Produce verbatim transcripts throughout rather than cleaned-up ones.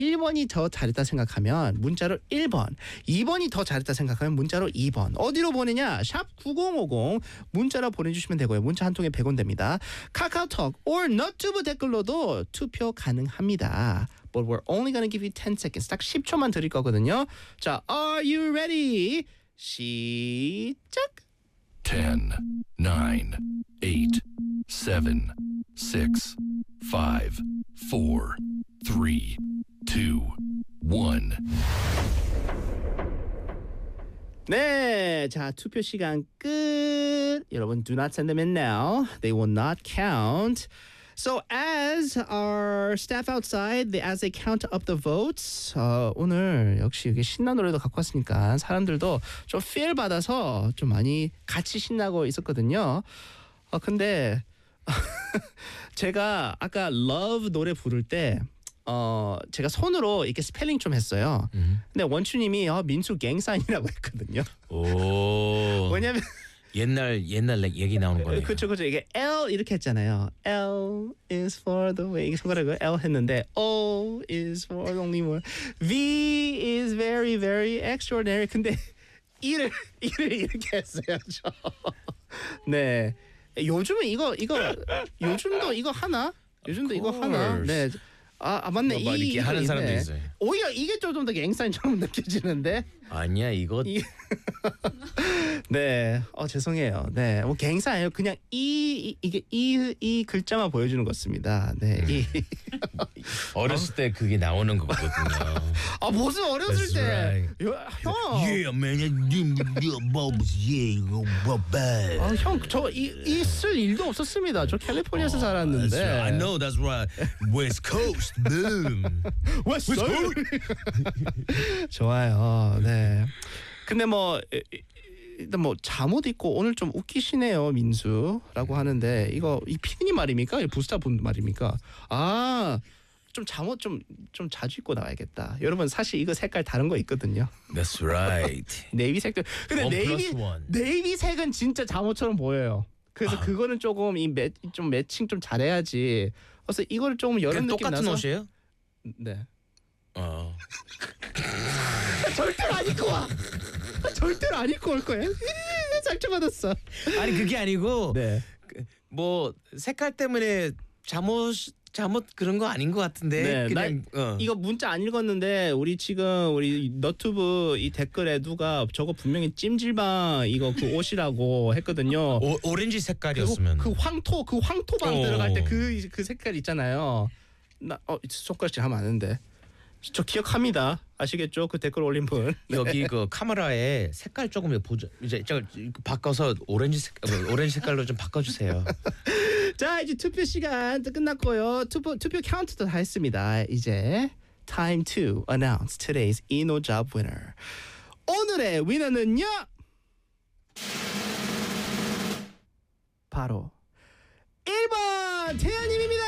일 번이 더 잘했다 생각하면 문자로 일 번, 이 번이 더 잘했다 생각하면 문자로 이 번. 어디로 보내냐? 샵 구공오공 문자로 보내주시면 되고요. 문자 한 통에 백 원 됩니다. 카카오톡 or 너튜브 댓글로도 투표 가능합니다. But we're only gonna give you ten seconds. 딱 십 초만 드릴 거거든요. 자, are you ready? 시작. ten, nine, eight, seven, six, five, four, three, two, one. 네, 자 투표 시간 끝. 여러분, do not send them in now. They will not count. So as our staff outside, as they count up the votes, 어, 오늘 역시 이게 신나는 노래도 갖고 왔으니까 사람들도 좀 feel 받아서 좀 많이 같이 신나고 있었거든요. 어, 근데 제가 아까 love 노래 부를 때 어, 제가 손으로 이렇게 스펠링 좀 했어요. 음. 근데 원추님이 어, 민수 갱사인이라고 했거든요. 오. 왜냐면 옛날 옛날 얘기 나오는 거네요. 그렇죠, 그렇죠. 이게 L 이렇게 했잖아요. L is for the way. 이게 손가락을 L 했는데 O is for only more. V is very very extraordinary. 근데 E를 E를 이렇게 했어요. 저. 네. 요즘은 이거 이거 요즘도 이거 하나? 요즘도 이거 하나? 네. 아, 아 맞네. 뭐, 뭐 이렇게 하는 사람도 있어요. 오히려 이게 좀 더 갱사인처럼 느껴지는데. 아니야 이거. 이... 네, 어 죄송해요. 네, 뭐 갱사 아니에요. 그냥 이, 이 이게 이 이 글자만 보여주는 것입니다. 네, 이 어렸을 때 그게 나오는 거거든요. 아 무슨 어렸을 That's 때? right. 요, 형. Yeah, man. Yeah, 아, 형, 저 이 이 쓸 일도 없었습니다. 저 캘리포니아에서 살았는데. That's right. I know that's right. West Coast, boom. West Coast. 좋아요. 네. 근데 뭐 일단 뭐 잠옷 입고 오늘 좀 웃기시네요, 민수라고 하는데 이거 이 피디님 말입니까? 부스타 분 말입니까? 아, 좀 잠옷 좀 좀 자주 입고 나와야겠다. 여러분 사실 이거 색깔 다른 거 있거든요. That's right. 네이비 색도. 근데 One 네이비 plus one. 네이비 색은 진짜 잠옷처럼 보여요. 그래서 아. 그거는 조금 이 매, 좀 매칭 좀 잘해야지. 그래서 이거를 조금 여름 느낌 똑같은 나서. 옷이에요? 네. 어. 절대로 안 입고 와. 절대로 안 입고 올 거예요. 상처받았어. 아니 그게 아니고 네. 그, 뭐 색깔 때문에 잠옷 잠옷 그런 거 아닌 것 같은데. 네, 그냥 나, 어. 이거 문자 안 읽었는데 우리 지금 우리 너튜브 이 댓글에 누가 저거 분명히 찜질방 이거 그 옷이라고 했거든요. 오, 오렌지 색깔이었으면. 그, 그 황토 그 황토방 어. 들어갈 때 그 그 색깔 있잖아요. 나 어 손가락질 하면 안 되는데. 저 기억합니다. 아시겠죠? 그 댓글 올린 분. 여기 그 카메라에 색깔 조금 보죠. 이제 저 바꿔서 오렌지 색 오렌지 색깔로 좀 바꿔주세요. 자, 이제 투표 시간 끝났고요. 투표 투표 카운트도 다 했습니다. 이제 time to announce today's InnoJob winner. 오늘의 위너는요. 바로 일 번 태연님입니다.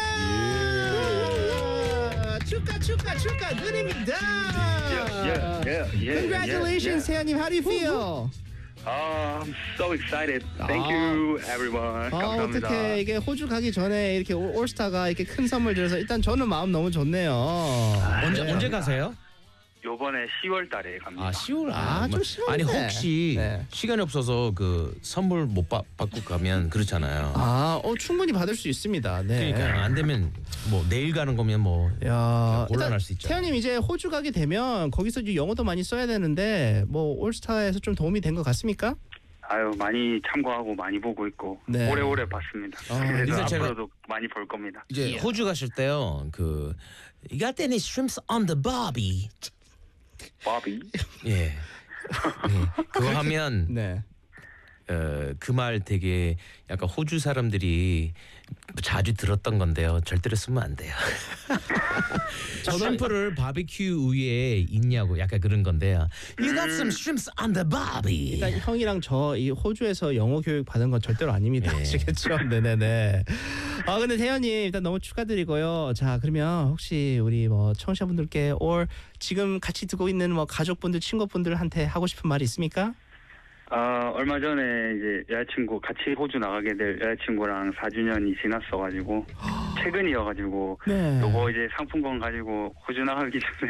축하 축하 축하드립니다. Yeah, yeah, yeah. Congratulations, 태연님. How do you feel? Uh, I'm so excited. Thank 아. you, everyone. 아, 감사합니다. 어떻게 이게 호주 가기 전에 이렇게 올- 올스타가 이렇게 큰 선물 들어서 일단 저는 마음 너무 좋네요. 언제 네. 언제 가세요? 요번에 시월 달에 갑니다. 아 시월. 아, 좀 아니 시월인데. 혹시 네. 시간이 없어서 그 선물 못 받, 받고 가면 그렇잖아요. 아, 어 충분히 받을 수 있습니다. 네. 그러니까 안 되면 뭐 내일 가는 거면 뭐 야, 곤란할 일단 수 있죠. 태연님 이제 호주 가게 되면 거기서 이제 영어도 많이 써야 되는데 뭐 올스타에서 좀 도움이 된 것 같습니까? 아유, 많이 참고하고 많이 보고 있고 네. 오래오래 봤습니다. 아, 그래서 이제 제가- 앞으로도 많이 볼 겁니다. 이제 호주 가실 때요. 그 You got any shrimps on the barbie? 바비. 예. 예. 그거 하면 네. 어, 그 말 되게 약간 호주 사람들이 자주 들었던 건데요. 절대로 쓰면 안 돼요. 슈림프를 바비큐 위에 있냐고 약간 그런 건데요. You got some shrimps on the barbie. 일단 형이랑 저 이 호주에서 영어 교육 받은 건 절대로 아닙니다. 네. 아시겠죠? 네네네. 아 근데 태연님 일단 너무 축하드리고요. 자 그러면 혹시 우리 뭐 청취자분들께 or 지금 같이 듣고 있는 뭐 가족분들, 친구분들한테 하고 싶은 말이 있습니까? 아, 얼마 전에 이제 여자친구 같이 호주 나가게 될 여자친구랑 사 주년이 지났어가지고 최근이어가지고 네. 요거 이제 상품권 가지고 호주 나가기 전에